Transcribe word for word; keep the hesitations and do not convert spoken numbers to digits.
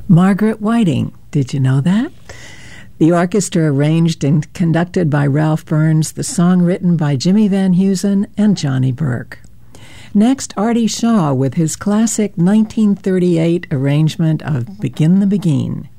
Margaret Whiting. Did you know that? The orchestra arranged and conducted by Ralph Burns, the song written by Jimmy Van Heusen and Johnny Burke. Next, Artie Shaw with his classic nineteen thirty-eight arrangement of Begin the Beguine.